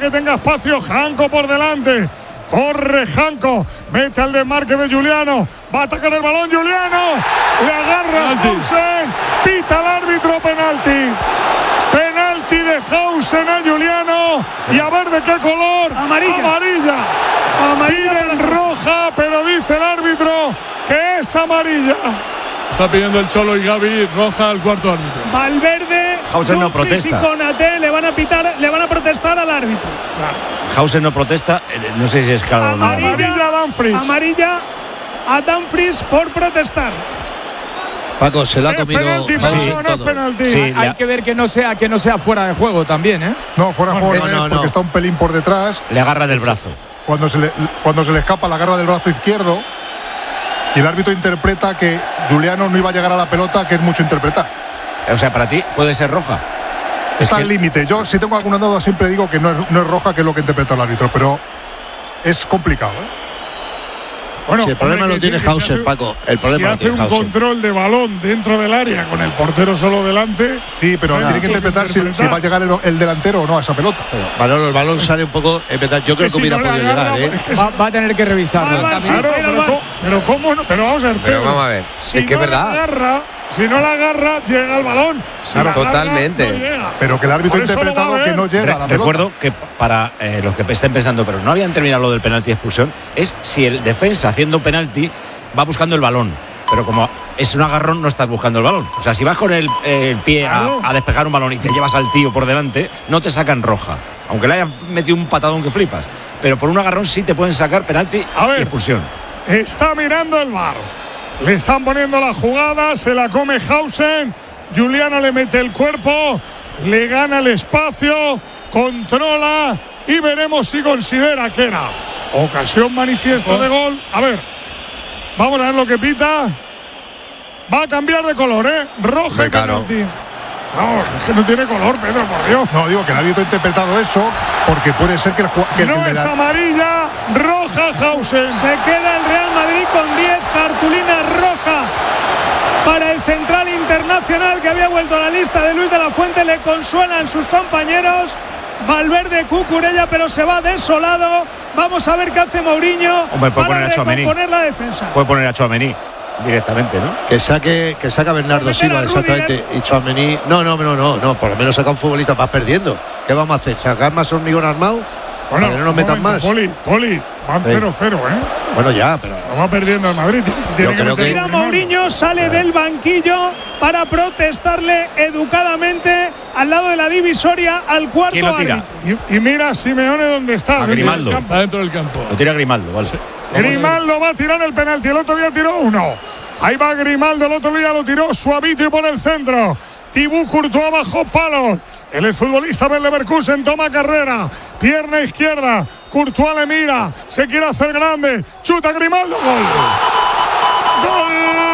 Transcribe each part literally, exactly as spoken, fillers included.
que tenga espacio. Janko por delante. Corre Janko, mete al desmarque de Giuliano, va a atacar el balón Giuliano, le agarra Hausen, pita el árbitro, penalti. Penalti de Hausen a Giuliano y a ver de qué color. Amarilla. Amarilla. Amarilla. Piden roja, pero dice el árbitro que es amarilla. Está pidiendo el Cholo y Gavi roja al cuarto árbitro. Valverde, Hausen no protesta. Y Konaté le van a pitar, le van a protestar al árbitro. Claro. Hausen no protesta, no sé si es claro. Amarilla, amarilla a Dumfries. Amarilla a Dumfries por protestar. Paco, se la ha ¿Es comido. penalti, Sí, Paco, no es penalti? Sí, Hay la... que ver que no sea que no sea fuera de juego también, ¿eh? No, fuera de juego no, no, no, es, porque no. está un pelín por detrás. le agarra del brazo. Cuando se le, cuando se le escapa, la agarra del brazo izquierdo. Y el árbitro interpreta que Giuliano no iba a llegar a la pelota, que es mucho interpretar. O sea, para ti puede ser roja. Está que... al límite. Yo, si tengo alguna duda, siempre digo que no es, no es roja, que es lo que interpreta el árbitro, pero es complicado, ¿eh? Bueno, Sí, el problema hombre, lo tiene sí, que Hausen, si hace, Paco. El problema si lo hace tiene un Hausen. control de balón dentro del área con el portero solo delante. Sí, pero no tiene que interpretar si, si va a llegar el, el delantero o no a esa pelota. Pero, Manolo, el balón sale un poco. Es verdad, yo creo que, si hubiera no le podido agarra, llegar, ¿eh? es que Va, va a tener que revisarlo. Va, va, sí. Claro, Pero pero, va- ¿cómo, pero cómo no? Pero vamos a ver, Pero Pedro, vamos a ver, si es que no es verdad. La agarra, si no la agarra, llega el balón. Si Claro, la agarra, totalmente. no llega. Pero que el árbitro ha Por eso lo va a interpretado ver. que no llega Re- a la pelota. recuerdo que para eh, los que estén pensando, pero no habían terminado lo del penalti de expulsión, es si el defensa haciendo penalti va buscando el balón. Pero como es un agarrón, no estás buscando el balón. O sea, si vas con el, eh, el pie Claro. a, a despejar un balón y te llevas al tío por delante, no te sacan roja. Aunque le hayan metido un patadón que flipas. Pero por un agarrón sí te pueden sacar penalti A ver. y expulsión. Está mirando el V A R. Le están poniendo la jugada, se la come Hausen. Giuliano le mete el cuerpo, le gana el espacio, controla y veremos si considera que era ocasión manifiesta de gol. A ver, vamos a ver lo que pita. Va a cambiar de color, ¿eh? Roja y Claro. penalti. No, es que no tiene color, Pedro, por Dios. No, digo que el árbitro ha interpretado eso porque puede ser que el jugador. No es amarilla, roja Hausen. Se queda el Real Madrid con diez cartulinas rojas para el central internacional que había vuelto a la lista de Luis de la Fuente. Le consuelan sus compañeros. Valverde Cucurella, pero se va desolado. Vamos a ver qué hace Mourinho. Hombre, puede para poner a Tchouaméni. recomponer la defensa. Puede poner a Tchouaméni directamente, ¿no? Que saque, que saca Bernardo Meter Silva, a exactamente. Y Tchouaméni. No, no, no, no, no. Por lo menos saca un futbolista. Vas perdiendo. ¿Qué vamos a hacer? ¿Sacar más hormigón armado? Bueno, para que no nos un metan momento, más. Poli, Poli, van Sí. cero cero, ¿eh? Bueno, ya, pero. Lo va perdiendo el Madrid. Tiene Yo creo meter que- Mira, un gol. Mourinho sale del banquillo para protestarle educadamente al lado de la divisoria al cuarto ¿Quién lo tira? árbitro. Y, y mira a Simeone dónde está. A dentro del Grimaldo. campo. Está dentro del campo. Lo tira Grimaldo, vale. Grimaldo va a tirar el penalti. El otro día tiró uno. Ahí va Grimaldo. El otro día lo tiró suavito y por el centro. Thibaut Courtois bajo palos. El exfutbolista del Leverkusen toma carrera. Pierna izquierda. Courtois le mira. Se quiere hacer grande. Chuta Grimaldo. Gol. Gol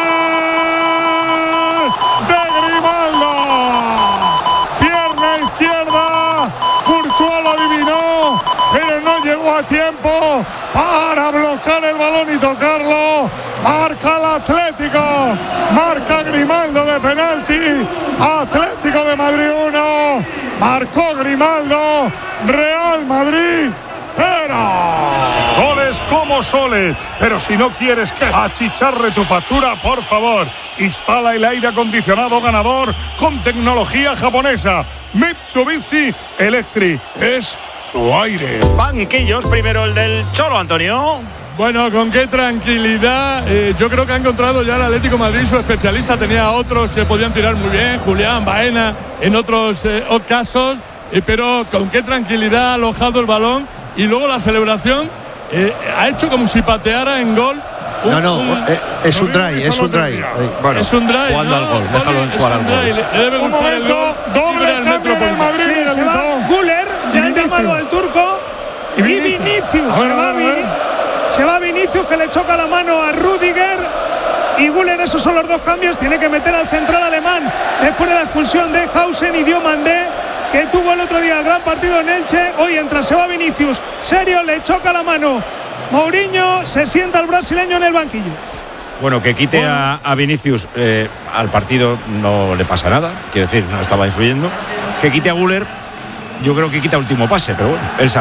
de Grimaldo. Pierna izquierda. Courtois lo adivinó, pero no llegó a tiempo para bloquear el balón y tocarlo. Marca el Atlético. Marca Grimaldo de penalti. Atlético de Madrid uno. Marcó Grimaldo. Real Madrid cero. Goles como soles. Pero si no quieres que achicharre tu factura, por favor, instala el aire acondicionado ganador con tecnología japonesa. Mitsubishi Electric. Es tu aire. Banquillos, primero el del Cholo, Antonio. Bueno, con qué tranquilidad. Eh, yo creo que ha encontrado ya el Atlético de Madrid su especialista. Tenía otros que podían tirar muy bien, Julián, Baena, en otros eh, casos. Eh, pero con qué tranquilidad ha alojado el balón. Y luego la celebración eh, ha hecho como si pateara en golf. Un, No, no, un, eh, es un drive, es un drive. Bueno, es un drive, jugando ¿no? al gol, déjalo en Es jugar un al gol. drive, le, le debe Un gustar el momento, gol. doble Libre al cambio en el Metropolitano. Madrid. Sí, se va Güler, ya ha Vinicius. llamado al turco. Y Y Vinicius. Vinicius. A ver, Se a va, ver, a ver. Vi- se va Vinicius, que le choca la mano a Rüdiger. Y Güler, esos son los dos cambios. Tiene que meter al central alemán después de la expulsión de Hausen y Diomandé, que tuvo el otro día el gran partido en Elche. Hoy entra, se va Vinicius. Serio, le choca la mano. Mourinho, se sienta el brasileño en el banquillo. Bueno, que quite a, a Vinicius eh, al partido no le pasa nada. Quiero decir, no estaba influyendo. Que quite a Güler, yo creo que quita último pase, pero bueno, él sabe.